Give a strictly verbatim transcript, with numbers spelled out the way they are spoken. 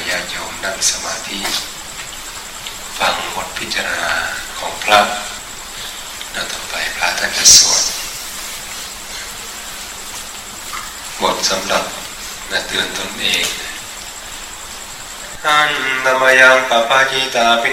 ญาติโยมนั่งสมาธิฟังบทพิจารณาของพระแล้วต่อไปพระท่านจะสวดบทสำหรับและเตือนตนเองอันธรรมยังปปาจิตาปิ